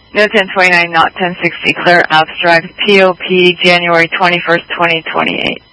No 1029, not 1060, clear abstract, POP, January 21st, 2028.